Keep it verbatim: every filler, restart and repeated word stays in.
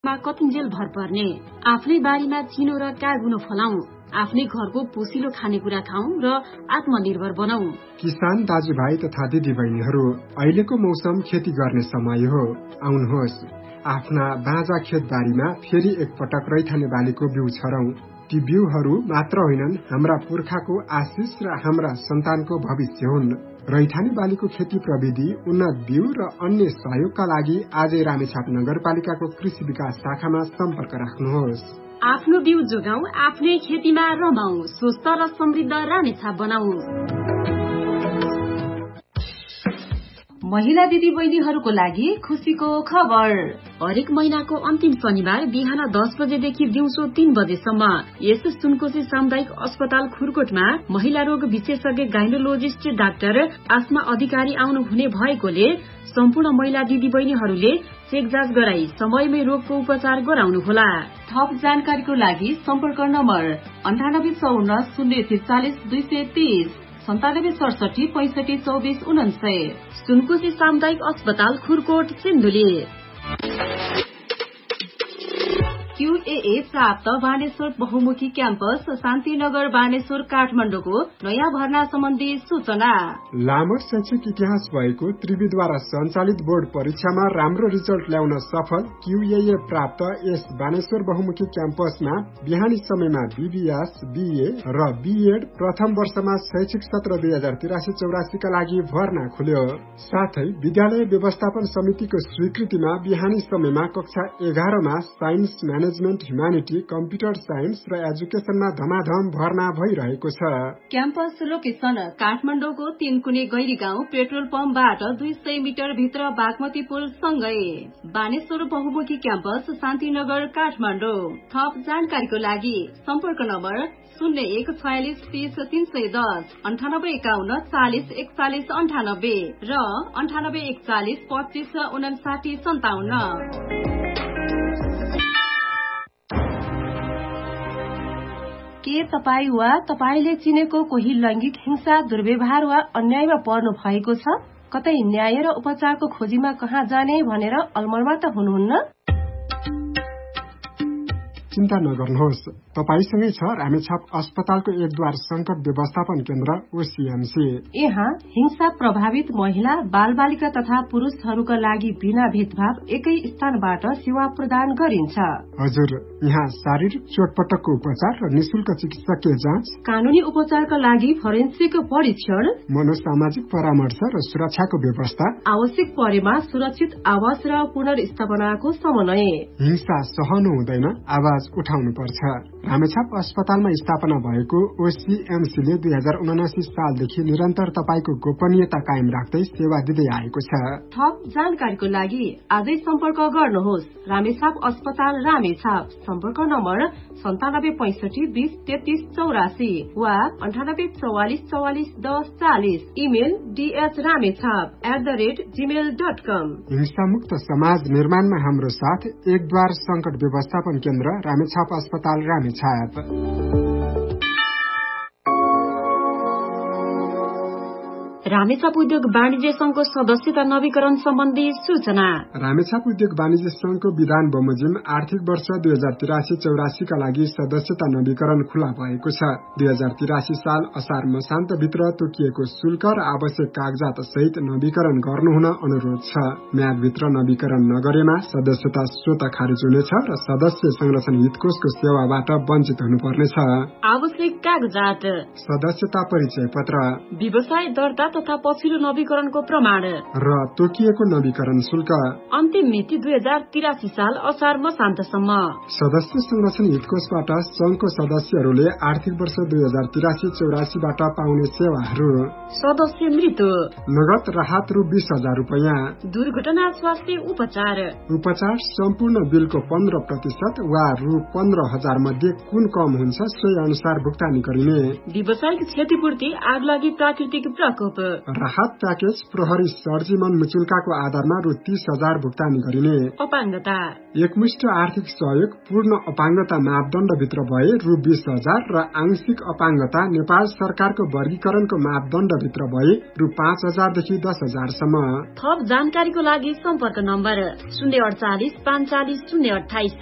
मा कतिन्जेल भर पर्ने, आफ्नै बारीमा चिनो र कागुनो फलाऊ, आफ्नै घरको पोसिलो खानेकुरा खाऊ र आत्मनिर्भर बनाऊ। किसान दाजुभाइ तथा दिदी बहिनीहरू, अहिलेको मौसम खेती गर्ने समय हो। आउनुहोस्, आफ्ना बाँझा खेतबारीमा फेरि एकपटक रैथाने बालीको बिउ छरौं। ती बिउहरू मात्र होइनन्, हाम्रा पुर्खाको आशिष र हाम्रा सन्तानको भविष्य हुन्। रैथाने बालीको खेती प्रविधि, उन्नत बिउ र अन्य सहयोगका लागि आजै रामेछाप नगरपालिकाको कृषि विकास शाखामा सम्पर्क राख्नुहोस्। आफ्नो बिउ जोगाऊ, आफ्नै खेतीमा रमाऊ, स्वस्थ र समृद्ध रामेछाप बनाऊ। महिला दिदी बहिनीहरूको लागि खुसीको खबर। हरेक महिनाको अन्तिम शनिबार बिहान दस बजेदेखि दिउँसो तीन बजेसम्म यस सुनकोशी सामुदायिक अस्पताल खुरकोटमा महिला रोग विशेषज्ञ गाइनोलोजिस्ट डाक्टर आस्मा अधिकारी आउनु हुने भएकोले सम्पूर्ण महिला दिदी बहिनीहरूले चेक जाँच गराई समयमै रोगको उपचार गराउनुहोला। थप जानकारीको लागि सम्पर्क नम्बर अन्ठानब्बे चौन्न शून्य त्रिचालिस दुई सय तीस सन्तानब्बे सडसठी पैसठी चौबिस उनान्सय। सुनकोशी सामुदायिक अस्पताल खुरकोट सिन्धुली। क्यूएए प्राप्त बानेश्वर बहुमुखी क्याम्पस शान्तिनगर बानेश्वर काठमाडौँको नयाँ भर्ना सम्बन्धी सूचना। लामो शैक्षिक इतिहास भएको त्रिविद्वारा सञ्चालित बोर्ड परीक्षामा राम्रो रिजल्ट ल्याउन सफल क्यूएए प्राप्त यस बानेश्वर बहुमुखी क्याम्पसमा बिहानी समयमा बीबीएस, बीए र बीएड प्रथम वर्षमा शैक्षिक सत्र दुई हजार तिरासी चौरासीका लागि भर्ना खुल्यो। साथै विद्यालय व्यवस्थापन समितिको स्वीकृतिमा बिहानी समयमा कक्षा एघारमा science, management, humanity, computer science र एजुकेसनमा धमाधम भर्ना भइरहेको छ। क्याम्पस लोकेसन काठमाडौँको तीनकुने गैरी गाउँ पेट्रोल पम्पबाट दुई सय मिटर भित्र बागमती पुल सँगै। बानेश्वर बहुमुखी क्याम्पस शान्तिनगर काठमाडौँ। थप जानकारीको लागि सम्पर्क नम्बर शून्य एक छयालिस तीस तीन सय दस अन्ठानब्बे एकाउन्न चालिस एकचालिस अन्ठानब्बे र अन्ठानब्बे एकचालिस पच्चिस उनासाठी सन्ताउन्न। के तपाईँ वा तपाईले चिनेको कोही लैंगिक हिंसा, दुर्व्यवहार वा अन्यायमा पर्नु भएको छ? कतै न्याय र उपचारको खोजीमा कहाँ जाने भनेर अलमलमा त हुनुहुन्न? चिन्ता नगर्नुहोस्, तपाईसँगै छ रामेछाप अस्पतालको एकद्वार संकट व्यवस्थापन केन्द्र ओसीएमसी। यहाँ हिंसा प्रभावित महिला, बाल बालिका तथा पुरुषहरूका लागि बिना भेदभाव एकै स्थानबाट सेवा प्रदान गरिन्छ। हजुर, यहाँ शारीरिक चोटपटकको उपचार र निशुल्क चिकित्सकीय जाँच, कानूनी उपचारका लागि फोरेन्सिक परीक्षण, मनोसामाजिक परामर्श र सुरक्षाको व्यवस्था, आवश्यक परेमा सुरक्षित आवास र पुनर्स्थापनाको समन्वय। हिंसा सहनु हुँदैन, आवाज उठाउनु पर्छ। रामेछाप अस्पतालमा स्थापना भएको ओसीएमसीले दुई हजार उनासी सालदेखि निरन्तर तपाईको गोपनीयता कायम राख्दै सेवा दिँदै आएको छ। थप जानकारीको लागि आजै सम्पर्क गर्नुहोस्। रामेछाप अस्पताल रामेछाप। सम्पर्क नम्बर सन्तानब्बे पैंसठी बीस तेत्तीस चौरासी वा अन्ठानब्बे चौवालिस चौवालिस दस चालिस। Email DH Ramechhap at the rate Gmail dot कम। हिंसामुक्त समाज निर्माणमा हाम्रो साथ एकद्वार संकट व्यवस्थापन केन्द्र रामेछाप अस्पताल रामेछाप। रामेछाप उद्योग वाणिज्य संघको सदस्यता नवीकरण सम्बन्धी सूचना। रामेछाप उद्योग वाणिज्य संघको विधान बमोजिम आर्थिक वर्ष दुई हजार तिरासी चौरासीका लागि सदस्यता नवीकरण खुला भएको छ। दुई हजार तिरासी साल असार मसान्तभित्र तोकिएको शुल्क र आवश्यक कागजात सहित नवीकरण गर्नुहुन अनुरोध छ। म्यादभित्र नवीकरण नगरेमा सदस्यता स्वतः खारिज हुनेछ र सदस्य संरक्षण हितकोषको सेवाबाट वञ्चित हुनुपर्नेछ। आवश्यक कागजात: सदस्यता परिचय पत्र, व्यवसाय दर्ता तथा पछिल्लो नवीकरणको प्रमाण र तोकिएको नवीकरण शुल्क। अन्तिम मिति दुई हजार तिरासी साल असार मसान्तसम्म। सदस्य संरक्षण हितकोषबाट संघको सदस्यहरूले आर्थिक वर्ष दुई हजार तिरासी चौरासीबाट पाउने सेवाहरू: सदस्य मृत्यु, नगद राहत रु बीस हजार रूपियाँ, दुर्घटना स्वास्थ्य उपचार, उपचार सम्पूर्ण बिलको पन्ध्र प्रतिशत वा रु पन्ध्र हजार मध्ये कुन कम हुन्छ सोही अनुसार भुक्तानी गरिने, व्यावसायिक क्षतिपूर्ति, आगलागी, प्राकृतिक प्रकोप, राहत प्याकेज प्रहरी सर्जीमन मुचुल्काको आधारमा रु तीस हजार भुक्तानी गरिने। अपाङ्गता एकमुष्ट आर्थिक सहयोग पूर्ण अपाङ्गता मापदण्डभित्र भए रु बीस हजार र आंशिक अपाङ्गता नेपाल सरकारको वर्गीकरणको मापदण्डभित्र भए रु पाँच हजारदेखि दस हजारसम्म। थप जानकारीको लागि सम्पर्क नम्बर शून्य अडचालिस पाँच चालिस शून्य अठाइस